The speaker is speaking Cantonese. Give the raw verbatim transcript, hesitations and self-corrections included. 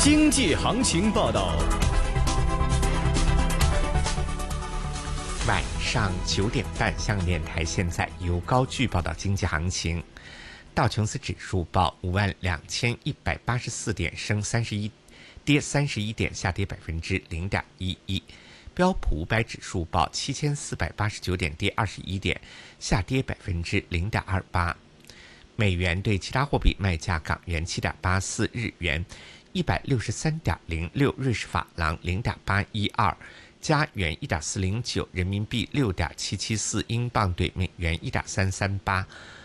经济行情报道。 晚上九点半，香港电台现在由高句报道经济行情。道琼斯指数报五万两千一百八十四点，升三十一，跌三十一点，下跌百分之零点一一。标普五百指数报七千四百八十九点，跌二十一点，下跌百分之零点二八。美元对其他货币卖价：港元七点八四，日元一百六十三点零六，瑞士法郎零点八一二。加元一点四零九，人民币六点七七四，英镑对美元一点三三八，